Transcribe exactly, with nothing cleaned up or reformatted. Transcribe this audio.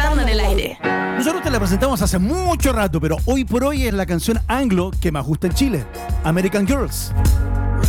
Estando en el aire. Nosotros te la presentamos hace mucho rato, pero hoy por hoy es la canción anglo que más gusta en Chile, American Girls.